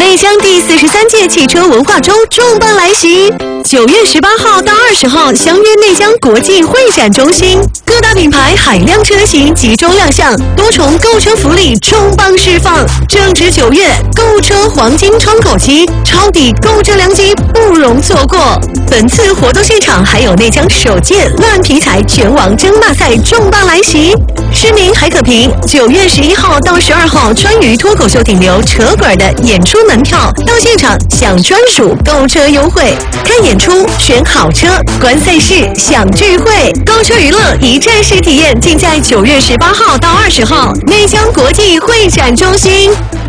内江第43届汽车文化周重磅来袭！9月18号到20号，相约内江国际会展中心，各大品牌海量车型集中亮相，多重购车福利重磅释放。正值9月，购车黄金窗口期，抄底购车良机不容错过。本次活动现场还有内江首届烂皮材拳王争霸赛重磅来袭，市民还可凭9月11号到12号川渝脱口秀顶流扯滚的演出门票到现场享专属购车优惠，看演出选好车，观赛事享聚会，购车娱乐一站式体验，尽在9月18号到20号内江国际会展中心。